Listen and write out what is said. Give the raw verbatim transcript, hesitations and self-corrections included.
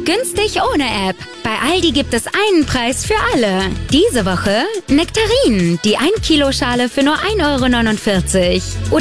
Günstig ohne App. Bei Aldi gibt es einen Preis für alle. Diese Woche Nektarinen, die ein Kilo Schale für nur ein Euro neunundvierzig.